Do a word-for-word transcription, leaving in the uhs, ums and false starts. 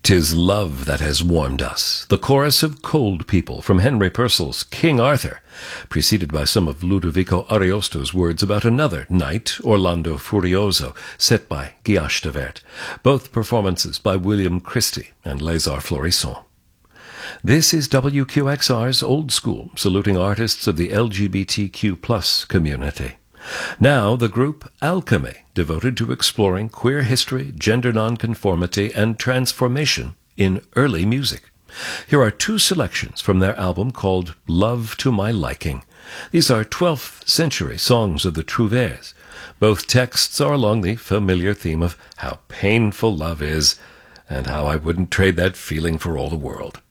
'Tis love that has warmed us, the chorus of Cold People from Henry Purcell's King Arthur, preceded by some of Ludovico Ariosto's words about another knight, Orlando Furioso, set by Guy de Vert, both performances by William Christie and Lézard Florissant. This is W Q X R's Old School, saluting artists of the L G B T Q plus community. Now the group Alchemy, devoted to exploring queer history, gender nonconformity, and transformation in early music. Here are two selections from their album called Love to My Liking. These are twelfth century songs of the Trouvères. Both texts are along the familiar theme of how painful love is, and how I wouldn't trade that feeling for all the world.